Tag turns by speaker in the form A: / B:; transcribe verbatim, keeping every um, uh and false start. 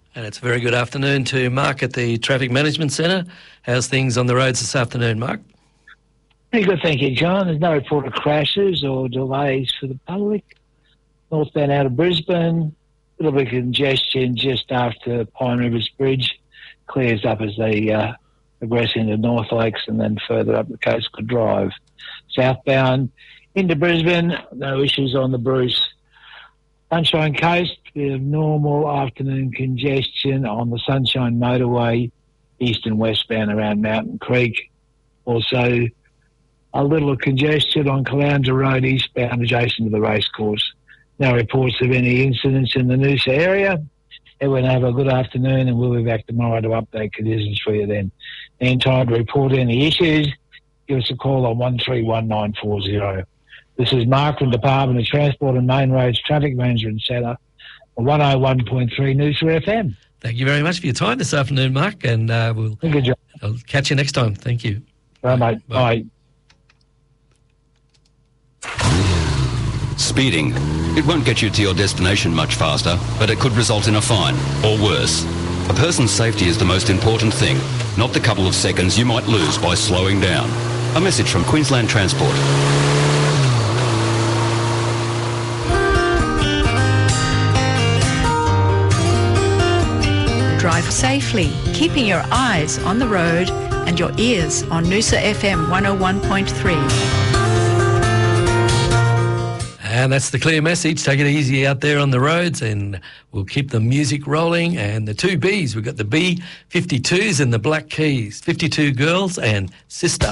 A: And it's a very good afternoon to Mark at the Traffic Management Centre. How's things on the roads this afternoon, Mark?
B: Very good, thank you, John. There's no report of crashes or delays for the public. Northbound out of Brisbane, a little bit of congestion just after Pine Rivers Bridge. Clears up as they uh, progress into North Lakes and then further up the Coastal Drive. Southbound into Brisbane, no issues on the Bruce. Sunshine Coast, bit of normal afternoon congestion on the Sunshine Motorway, east and westbound around Mountain Creek. Also, a little congestion on Caloundra Road, eastbound adjacent to the racecourse. No reports of any incidents in the Noosa area. Everyone have a good afternoon, and we'll be back tomorrow to update conditions for you then. Anytime to report any issues, give us a call on one three one nine four zero. This is Mark from Department of Transport and Main Roads Traffic Management Centre, one oh one point three Noosa F M.
A: Thank you very much for your time this afternoon, Mark, and uh, we'll
B: Good job.
A: I'll catch you next time. Thank you.
B: Bye, mate. Bye.
C: Speeding. It won't get you to your destination much faster, but it could result in a fine, or worse. A person's safety is the most important thing, not the couple of seconds you might lose by slowing down. A message from Queensland Transport.
D: Drive safely, keeping your eyes on the road and your ears on Noosa F M one oh one point three.
A: And that's the clear message. Take it easy out there on the roads, and we'll keep the music rolling. And the two Bs, we've got the B fifty-twos and the Black Keys. fifty-two Girls and Sister.